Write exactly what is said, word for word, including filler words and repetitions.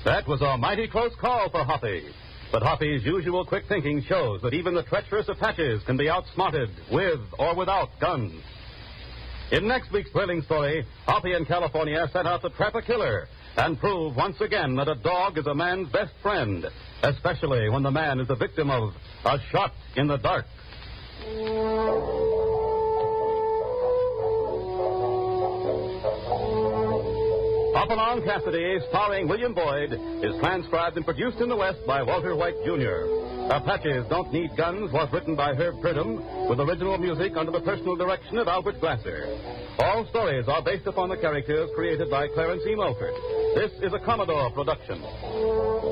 That was a mighty close call for Hoppy. But Hoppy's usual quick thinking shows that even the treacherous Apaches can be outsmarted with or without guns. In next week's thrilling story, Hoppy and California set out to trap a killer and prove once again that a dog is a man's best friend, especially when the man is the victim of a shot in the dark. Hopalong Cassidy, starring William Boyd, is transcribed and produced in the West by Walter White, Junior Apaches Don't Need Guns was written by Herb Pridham, with original music under the personal direction of Albert Glasser. All stories are based upon the characters created by Clarence E. Mulford. This is a Commodore production.